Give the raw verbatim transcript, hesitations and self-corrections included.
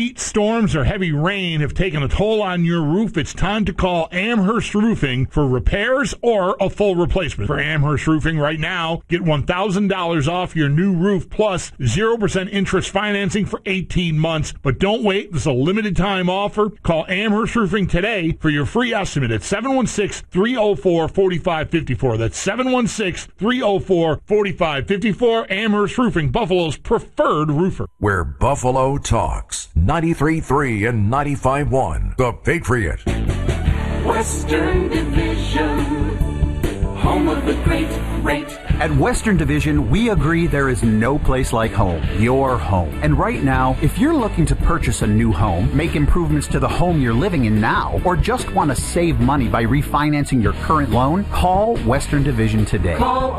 Heat, storms, or heavy rain have taken a toll on your roof. It's time to call Amherst Roofing for repairs or a full replacement. For Amherst Roofing right now, get one thousand dollars off your new roof plus zero percent interest financing for eighteen months. But don't wait. This is a limited time offer. Call Amherst Roofing today for your free estimate at seven one six, three oh four, four five five four. That's seven one six, three oh four, four five five four. Amherst Roofing, Buffalo's preferred roofer. Where Buffalo talks. ninety-three point three and ninety-five point one. The Patriot. Western Division, home of the great rate. At Western Division, we agree there is no place like home, your home. And right now, if you're looking to purchase a new home, make improvements to the home you're living in now, or just want to save money by refinancing your current loan, call Western Division today. Call